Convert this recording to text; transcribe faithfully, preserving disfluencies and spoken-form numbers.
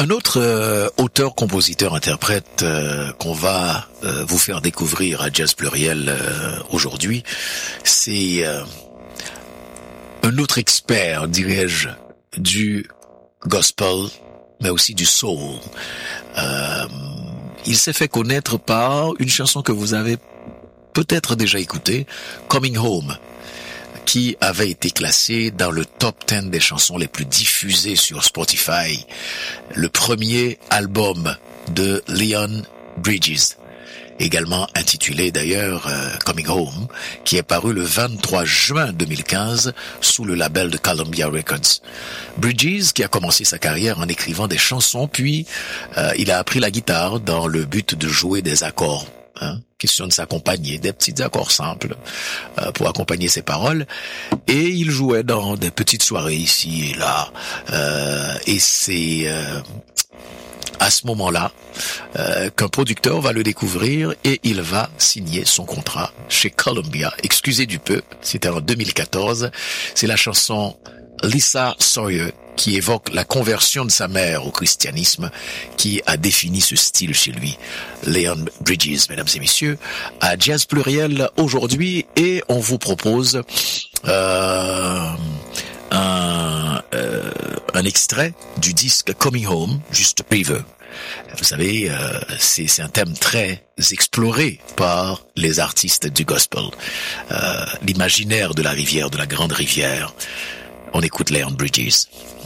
Un autre euh, auteur, compositeur, interprète euh, qu'on va euh, vous faire découvrir à Jazz Pluriel euh, aujourd'hui, c'est euh, un autre expert, dirais-je, du gospel, mais aussi du soul. Euh, il s'est fait connaître par une chanson que vous avez peut-être déjà écoutée, Coming Home, qui avait été classée dans le top dix des chansons les plus diffusées sur Spotify, le premier album de Leon Bridges, également intitulé d'ailleurs euh, Coming Home, qui est paru le vingt-trois juin deux mille quinze sous le label de Columbia Records. Bridges, qui a commencé sa carrière en écrivant des chansons, puis euh, il a appris la guitare dans le but de jouer des accords. Hein, question de s'accompagner, des petits accords simples euh, pour accompagner ses paroles, et il jouait dans des petites soirées ici et là, euh, et c'est euh, à ce moment-là euh, qu'un producteur va le découvrir et il va signer son contrat chez Columbia. Excusez du peu, c'était en deux mille quatorze, c'est la chanson Lisa Sawyer qui évoque la conversion de sa mère au christianisme, qui a défini ce style chez lui. Leon Bridges, mesdames et messieurs, à Jazz Pluriel aujourd'hui, et on vous propose euh, un, euh, un extrait du disque Coming Home, juste preview. Vous savez, euh, c'est, c'est un thème très exploré par les artistes du gospel. Euh, l'imaginaire de la rivière, de la grande rivière. On écoute Leon Bridges.